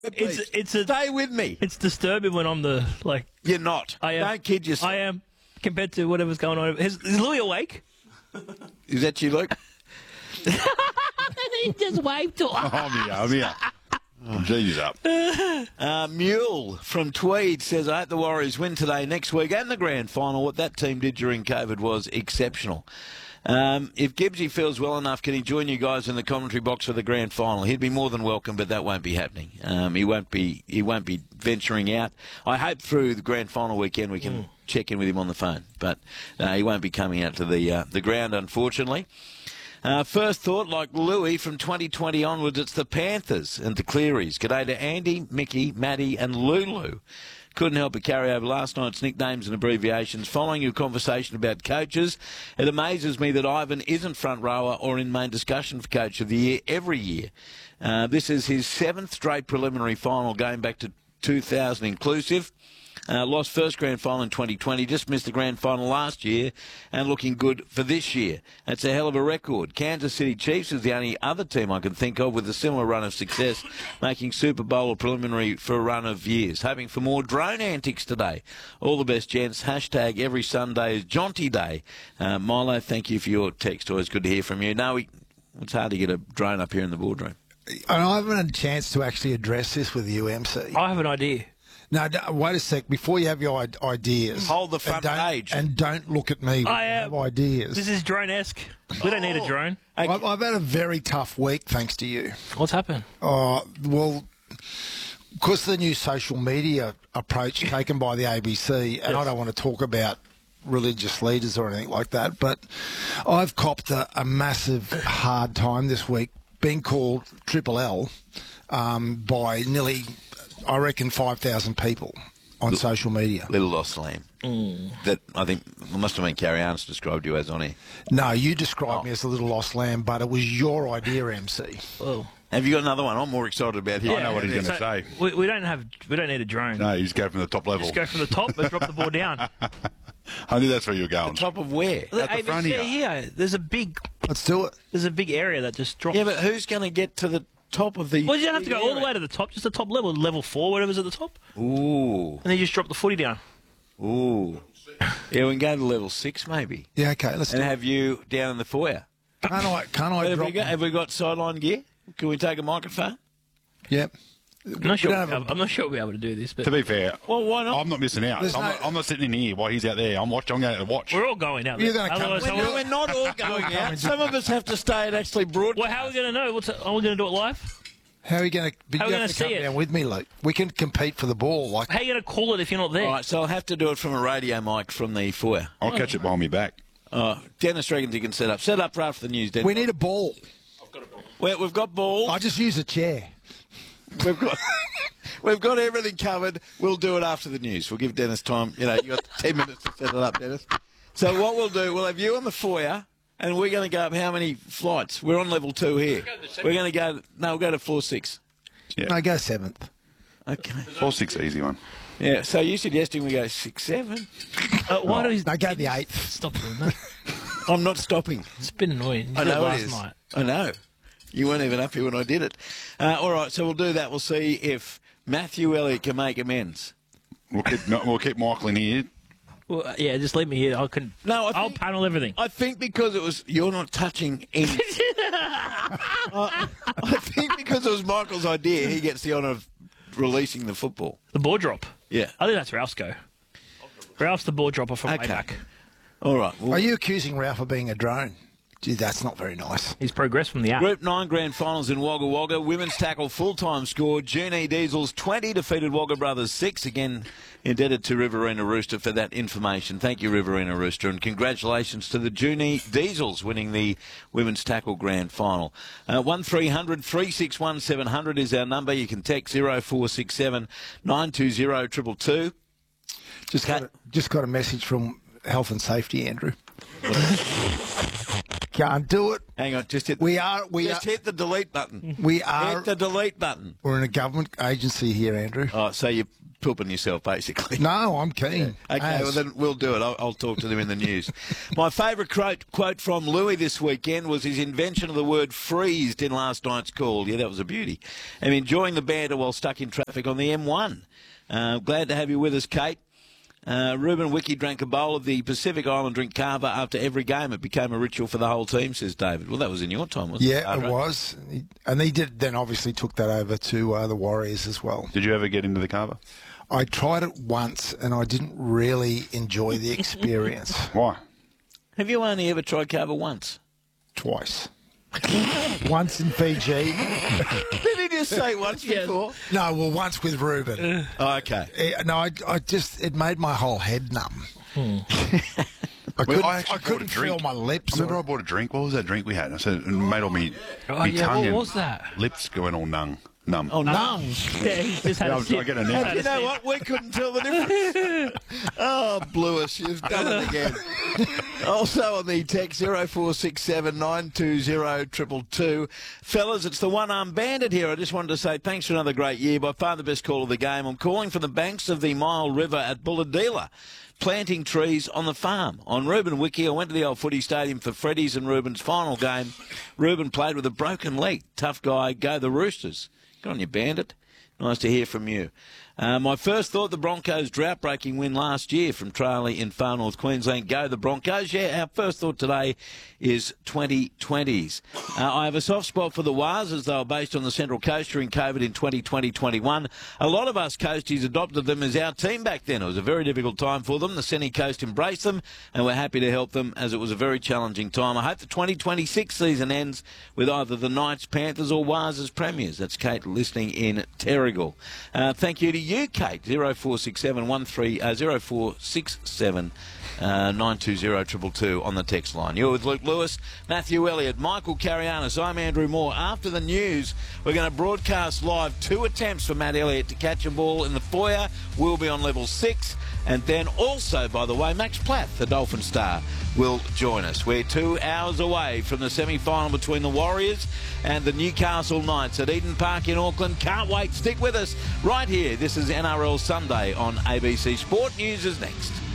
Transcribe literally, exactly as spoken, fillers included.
It's it's a, Stay with me. It's disturbing when I'm the like. You're not. I am. Don't kid yourself. I am compared to whatever's going on. Is, is Louis awake? Is that you, Luke? He just waved to us. I'm here, I'm here. Oh, G's up. Uh, Mule from Tweed says, I hope the Warriors win today, next week, and the grand final. What that team did during COVID was exceptional. Um, if Gibbsy feels well enough, can he join you guys in the commentary box for the grand final? He'd be more than welcome, but that won't be happening. Um, he won't be. He won't be venturing out. I hope through the grand final weekend we can mm. check in with him on the phone, but uh, he won't be coming out to the uh, the ground, unfortunately. Uh, first thought, like Louis, from twenty twenty onwards, it's the Panthers and the Clearys. G'day to Andy, Mickey, Maddie and Lulu. Couldn't help but carry over last night's nicknames and abbreviations. Following your conversation about coaches, it amazes me that Ivan isn't front rower or in main discussion for Coach of the Year every year. Uh, this is his seventh straight preliminary final going back to two thousand inclusive. Uh, lost first grand final in twenty twenty, just missed the grand final last year and looking good for this year. That's a hell of a record. Kansas City Chiefs is the only other team I can think of with a similar run of success, making Super Bowl or preliminary for a run of years. Hoping for more drone antics today. All the best, gents. Hashtag every Sunday is Jaunty Day. Uh, Milo, thank you for your text. Always good to hear from you. No, we, it's hard to get a drone up here in the boardroom. And I haven't had a chance to actually address this with you, M C. I have an idea. No, wait a sec. Before you have your ideas, hold the front and page and don't look at me. I uh, uh, have ideas. This is drone-esque. We don't need a drone. I've, I've had a very tough week, thanks to you. What's happened? Oh, uh, well, because of the new social media approach taken by the A B C, and yes. I don't want to talk about religious leaders or anything like that, but I've copped a, a massive hard time this week, being called Triple L um, by nearly, I reckon, five thousand people on L- social media. Little lost lamb. Mm. That, I think, it must have been Carrie Arns described you as on here. No, you described oh. me as a little lost lamb, but it was your idea, M C. Oh. Have you got another one? I'm more excited about here. Yeah, I know what he's going to so say. We, we don't have, we don't need a drone. No, you just go from the top level. Just go from the top and drop the ball down. I knew that's where you're going. The top of where? Well, At the front here. here. There's a big. Let's do it. There's a big area that just drops. Yeah, but who's going to get to the top of the? Well, you don't have to go all the way to the top. Just the top level, level four, whatever's at the top. Ooh. And then you just drop the footy down. Ooh. Yeah, we can go to level six maybe. Yeah, okay. Let's. And do have it. you down in the foyer. Can't I? Can't I have, drop? we got, have we got sideline gear? Can we take a microphone? Yep. I'm not, sure we'll, I'm not sure we'll be able to do this. But to be fair, well, why not? I'm not missing out. I'm, no, not, I'm not sitting in here while he's out there. I'm watching. I'm going to watch. We're all going out. You're going to come. We're, we're not all going out. Some of us have to stay and actually broadcast. Well, how are we going to know? What's, are we going to do it live? How are you going to? How are you we have going to to come see it? down with me, Luke. We can compete for the ball. Like, how are you going to call it if you're not there? All right, so I'll have to do it from a radio mic from the foyer. I'll oh. catch it behind me back. Oh, Dennis reckons you can set up. Set up for after the news, Dennis. We need a ball. I've got a ball. Well, we've got balls. I just use a chair. We've got we've got everything covered. We'll do it after the news. We'll give Dennis time. You know, you got ten minutes to set it up, Dennis. So what we'll do, we'll have you on the foyer, and we're going to go up how many flights? We're on level two here. We're going to go. No, we'll go to floor six. Yeah. No, go seventh. Okay. Floor six, easy one. Yeah. So you suggesting we go six, seven? Uh, why oh. do we? No, go the eighth. Stop doing that. I'm not stopping. It's been annoying. You I know last it is. Night. I know. You weren't even up here when I did it. Uh, all right, so we'll do that. We'll see if Matthew Elliott can make amends. We'll keep, no, we'll keep Michael in here. Well, uh, yeah, just leave me here. I can. No, I I'll think, panel everything. I think because it was you're not touching any. uh, I think because it was Michael's idea, he gets the honour of releasing the football. The ball drop. Yeah, I think that's Ralph's go. Ralph's the ball dropper from okay. way back. All right. Well, are you accusing Ralph of being a drone? Gee, that's not very nice. He's progressed from the app. Group nine grand finals in Wagga Wagga. Women's tackle full-time score. Junie Diesels twenty defeated Wagga Brothers six. Again, indebted to Riverina Rooster for that information. Thank you, Riverina Rooster, and congratulations to the Junie Diesels winning the women's tackle grand final. Uh, one three hundred three six one seven hundred is our number. You can text zero four six seven nine two zero two two two. Just got, a, just got a message from Health and Safety, Andrew. Can't do it. Hang on, just hit. We are. We just are, hit the delete button. We are. Hit the delete button. We're in a government agency here, Andrew. Oh, so you pooping yourself, basically. No, I'm keen. Okay, As. well then we'll do it. I'll, I'll talk to them in the news. My favourite quote, quote from Louis this weekend was his invention of the word freezed in last night's call. Yeah, that was a beauty. I'm enjoying the banter while stuck in traffic on the M one. Uh, glad to have you with us, Kate. Uh, Ruben Wiki drank a bowl of the Pacific Island drink Carver after every game. It became a ritual for the whole team, says David. Well, that was in your time, wasn't it? Yeah, it Adrian? was. He- And he did then obviously took that over to uh, the Warriors as well. Did you ever get into the Carver? I tried it once and I didn't really enjoy the experience. Why? Have you only ever tried Carver once? Twice. Once in Fiji. Did he just say once before? No, well, once with Ruben. Oh, okay. Eh, no, I, I just, it made my whole head numb. I couldn't, I I actually bought a couldn't feel drink. my lips. Remember or- I bought a drink? What was that drink we had? I said it made all me, Oh, me yeah, tongue what and was that? lips going all numb. numb. Oh, no. Numb. Yeah, he just had Yeah, a I- sip. I get a name. Had And a you know sip. what? We couldn't tell the difference. Oh, Bluish, you've done it again. Also on the text, zero four six seven nine two zero two two two. Fellas, it's the one-armed bandit here. I just wanted to say thanks for another great year. By far the best call of the game. I'm calling from the banks of the Mile River at Bulladila, planting trees on the farm. On Ruben Wiki, I went to the old footy stadium for Freddie's and Ruben's final game. Ruben played with a broken leg. Tough guy. Go the Roosters. Good on you, Bandit. Nice to hear from you. Uh, my first thought, the Broncos' drought-breaking win last year from Tralee in far north Queensland. Go the Broncos. Yeah, our first thought today is twenty twenties. Uh, I have a soft spot for the Waz as they were based on the Central Coast during COVID in twenty twenty twenty-one. A lot of us Coasties adopted them as our team back then. It was a very difficult time for them. The Sunny Coast embraced them and we're happy to help them as it was a very challenging time. I hope the twenty twenty-six season ends with either the Knights, Panthers or Waz as premiers. That's Kate listening in Terrigal. Uh, thank you to you, Kate. zero four six seven one three uh, zero four six seven uh, nine two zero two two two on the text line. You're with Luke Lewis, Matthew Elliott, Michael Carianis. I'm Andrew Moore. After the news, we're going to broadcast live two attempts for Matt Elliott to catch a ball in the foyer. We'll be on level six. And then also, by the way, Max Platt, the Dolphin star, will join us. We're two hours away from the semi-final between the Warriors and the Newcastle Knights at Eden Park in Auckland. Can't wait. Stick with us right here. This is N R L Sunday on A B C Sport. News is next.